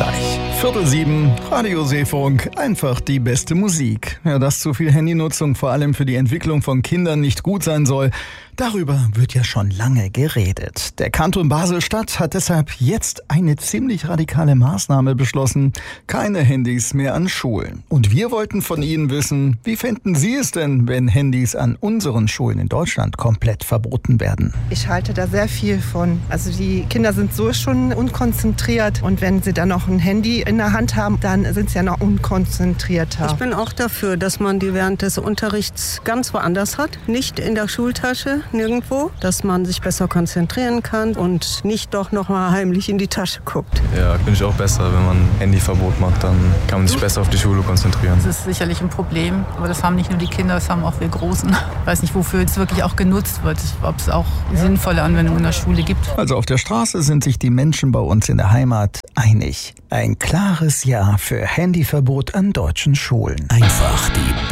gleich. 6:45, Radio Seefunk, einfach die beste Musik. Ja, dass zu viel Handynutzung vor allem für die Entwicklung von Kindern nicht gut sein soll, darüber wird ja schon lange geredet. Der Kanton Basel-Stadt hat deshalb jetzt eine ziemlich radikale Maßnahme beschlossen. Keine Handys mehr an Schulen. Und wir wollten von Ihnen wissen, wie fänden Sie es denn, wenn Handys an unseren Schulen in Deutschland komplett verboten werden? Ich halte da sehr viel von. Also die Kinder sind so schon unkonzentriert und wenn sie dann noch ein Handy in der Hand haben, dann sind sie ja noch unkonzentrierter. Ich bin auch dafür, dass man die während des Unterrichts ganz woanders hat, nicht in der Schultasche, nirgendwo, dass man sich besser konzentrieren kann und nicht doch noch mal heimlich in die Tasche guckt. Ja, finde ich auch besser, wenn man Handyverbot macht, dann kann man sich besser auf die Schule konzentrieren. Das ist sicherlich ein Problem, aber das haben nicht nur die Kinder, das haben auch wir Großen. Ich weiß nicht, wofür es wirklich auch genutzt wird, ob es auch sinnvolle Anwendungen in der Schule gibt. Also auf der Straße sind sich die Menschen bei uns in der Heimat einig. Ein klares Ja für Handyverbot an deutschen Schulen. Einfach die